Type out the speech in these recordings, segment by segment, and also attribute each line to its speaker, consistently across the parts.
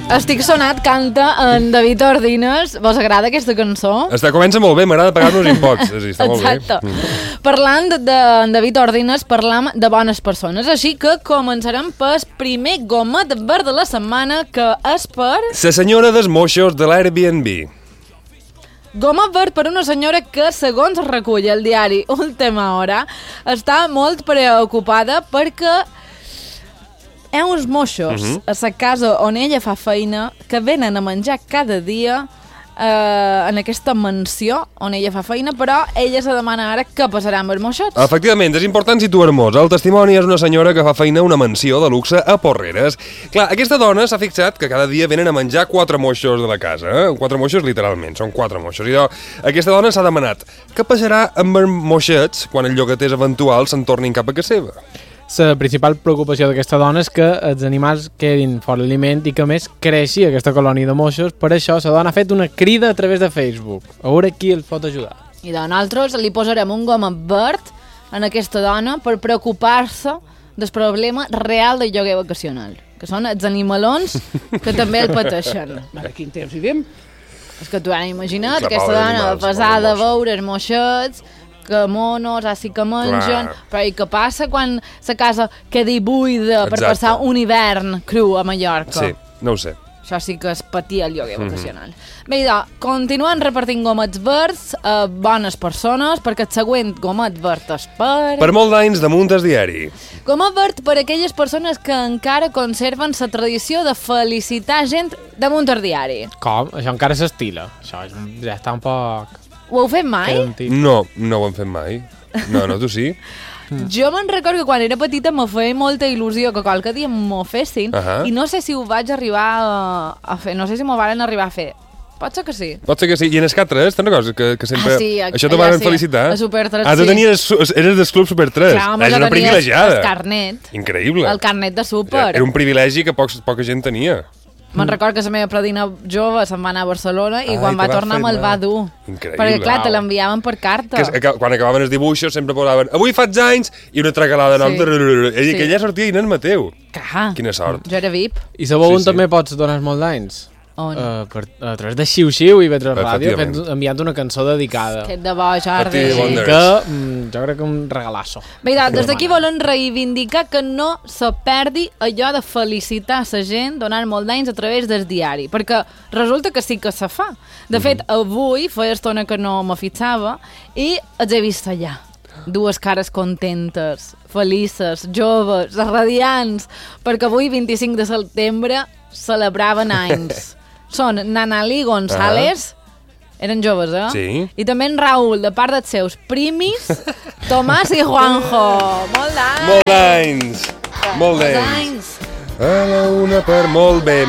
Speaker 1: Estic sonat, canta en David Ordines. Vos agrada aquesta cançó?
Speaker 2: Comença molt bé, m'agrada pagar-nos imposts. Sí, està molt bé.
Speaker 1: Exacte. Parlant d'en David Ordines, parlam de bones persones. Així que començarem pel primer gomet verd de la setmana, que és per...
Speaker 2: La senyora dels moixos de l'Airbnb.
Speaker 1: Gomet verd per una senyora que, segons recull el diari Última Hora, està molt preocupada perquè hi ha uns moixos a la casa on ella fa feina que venen a menjar cada dia en aquesta mansió on ella fa feina, però ella se demana ara què passarà amb els moixots.
Speaker 2: Efectivament, és important situar-nos. El testimoni és una senyora que fa feina a una mansió de luxe a Porreres. Clar, aquesta dona s'ha fixat que cada dia venen a menjar 4 moixos de la casa. 4 moixos literalment, són 4 moixos. I aquesta dona s'ha demanat què passarà amb els moixets quan els llogaters eventuals se'n tornin cap a casa seva.
Speaker 3: La principal preocupació d'aquesta dona és que els animals quedin fora d'aliment i que, a més, creixi aquesta colònia de moixos. Per això, la dona ha fet una crida a través de Facebook. A veure qui els pot ajudar.
Speaker 1: I nosaltres li posarem un gomet verd en aquesta dona per preocupar-se del problema real del lloguer vacacional, que són els animalons que també el pateixen.
Speaker 4: Ara quin temps vivim?
Speaker 1: És que t'ho han imaginat, aquesta dona pesada a veure els moixets, que monos, així que mengen, però i què passa quan la casa quedi buida per passar un hivern cru a Mallorca?
Speaker 2: Sí, no ho sé.
Speaker 1: Això sí que és patir el lloguer vacacional. Bé, continuen repartint gomets verds a bones persones, perquè el següent gomet verd és per...
Speaker 2: Per molt d'anys damunt el diari.
Speaker 1: Gomet verd per aquelles persones que encara conserven la tradició de felicitar gent damunt el diari.
Speaker 3: Com? Això encara s'estila. Això ja està un poc...
Speaker 1: Ho heu fet mai?
Speaker 2: No ho hem fet mai. No, tu sí?
Speaker 1: Jo me'n recordo que quan era petita me feia molta il·lusió que qualque dia m'ho fessin i no sé si ho vaig arribar a fer, no sé si m'ho van arribar a fer. Pot ser que sí.
Speaker 2: Pot ser que sí. I en Escat 3, te'n recordes? Que sempre... Això t'ho van felicitar?
Speaker 1: A Super 3,
Speaker 2: tu eres del Club Super 3.
Speaker 1: Clar, home,
Speaker 2: és una privilegiada.
Speaker 1: El carnet.
Speaker 2: Increïble.
Speaker 1: El carnet de Super.
Speaker 2: Era un privilegi que poca gent tenia.
Speaker 1: Me'n recordo que la meva predina jove se'n va anar a Barcelona i quan va tornar me'l va dur.
Speaker 2: Increïble.
Speaker 1: Perquè, clar, te l'enviaven per carta.
Speaker 2: Quan acabaven els dibuixos sempre posaven avui faig anys i una tragalada nom. I que ella sortia i nen Mateu.
Speaker 1: Clar.
Speaker 2: Quina sort.
Speaker 1: Jo era VIP.
Speaker 3: I sabeu on també pots donar molts d'anys?
Speaker 1: On?
Speaker 3: A través de Xiu-Xiu i Vetres Ràdio, enviant una cançó dedicada.
Speaker 1: Que de bo, Jordi.
Speaker 3: Que jo crec que un regalasso.
Speaker 1: Bé, des d'aquí volen reivindicar que no se perdi allò de felicitar la gent donant molt d'anys a través del diari, perquè resulta que sí que se fa. De fet, avui feia estona que no me fixava i els he vist allà. Dues cares contentes, felices, joves, radiants, perquè avui, 25 de setembre, celebraven anys. Són Nanalí González, eren joves,
Speaker 2: Sí.
Speaker 1: I també en Raül, de part dels seus primis, Tomàs i Juanjo. Molt d'anys!
Speaker 2: Molt d'anys! A la una per... Molt bé.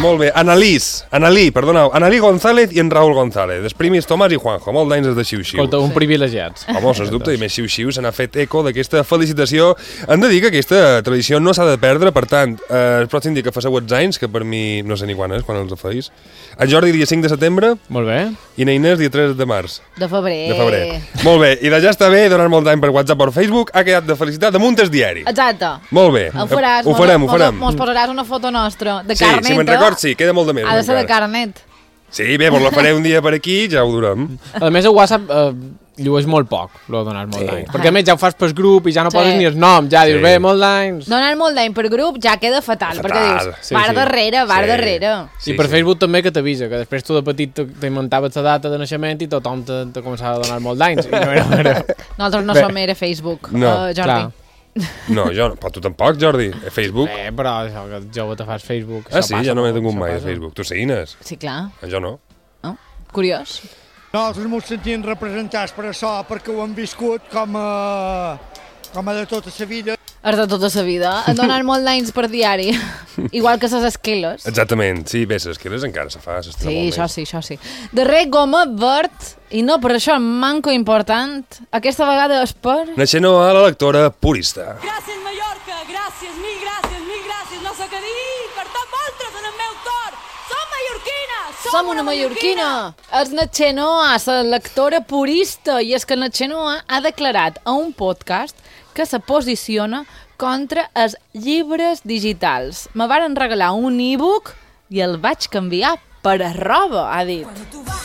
Speaker 2: Analí González i en Raül González. Els primis Tomàs i Juanjo. Molt d'anys des de Xiu-Xiu.
Speaker 3: Escolta, un privilegiats.
Speaker 2: Home, sens dubte, i més Xiu-Xiu se n'ha fet eco d'aquesta felicitació. Hem de dir que aquesta tradició no s'ha de perdre, per tant, el pròxim dia que passeu els anys, que per mi no sé ni quan és, quan els feis. En Jordi, dia 5 de setembre.
Speaker 3: Molt bé.
Speaker 2: I na Inés, dia 3 de març.
Speaker 1: De febrer.
Speaker 2: Molt bé. I de ja està bé, donar molt d'any per WhatsApp o Facebook, ha quedat de felicitar damunt el diari.
Speaker 1: Exacte.
Speaker 2: Molt bé.
Speaker 1: Ho faràs.
Speaker 2: Ho farem.
Speaker 1: Mos posaràs una foto nostra, de carnet.
Speaker 2: Sí, si me'n record, sí, queda molt de més.
Speaker 1: Ha de ser de carnet.
Speaker 2: Sí, bé, la faré un dia per aquí, ja ho durem.
Speaker 3: A més, el WhatsApp llueix molt poc, lo de donar molt d'anys. Perquè a més ja ho fas per grup i ja no poses ni el nom, ja dius, bé, molt d'anys.
Speaker 1: Donar molt d'any per grup ja queda fatal, perquè dius, darrere.
Speaker 3: I per Facebook també que t'avisa, que després tu de petit t'inventaves la data de naixement i tothom te començava a donar molt d'anys.
Speaker 1: Nosaltres no som era Facebook, Jordi.
Speaker 2: No, però tu tampoc, Jordi. Facebook.
Speaker 3: Bé, però això que jove te fas Facebook.
Speaker 2: Sí, ja no m'he tingut mai a Facebook. Tu sí, Inés?
Speaker 1: Sí, clar.
Speaker 2: Jo no.
Speaker 1: Curiós.
Speaker 4: Nosaltres ens sentim representats per això, perquè ho hem viscut com a de tota la vida.
Speaker 1: És de tota la vida. Han donat molt d'anys per diari. Igual que les esqueles.
Speaker 2: Exactament. Sí, bé, les esqueles encara se fa.
Speaker 1: Sí, això sí. Darrer gomet verd, i no per això manco important, aquesta vegada és per...
Speaker 2: Naixent a la lectora purista.
Speaker 5: Gràcies, Mallorca. Gràcies, mil gràcies. No sé què dir. Per tot vosaltres en el meu cor. Som mallorquines.
Speaker 1: Som una mallorquina. És Natxenoa, la lectora purista. I és que Natxenoa ha declarat a un podcast que se posiciona contra els llibres digitals. Me varen regalar un e-book i el vaig canviar per a roba, ha dit.